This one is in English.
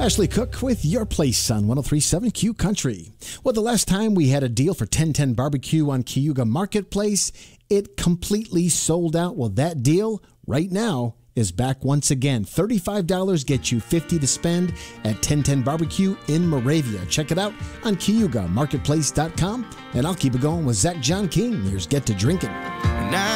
Ashley Cook with Your Place on 103.7 Q Country. Well, the last time we had a deal for 1010 Barbecue on Cayuga Marketplace, it completely sold out. Well, that deal right now is back once again. $35 gets you $50 to spend at 1010 Barbecue in Moravia. Check it out on CayugaMarketplace.com. And I'll keep it going with Zach John King. Here's Get to Drinking.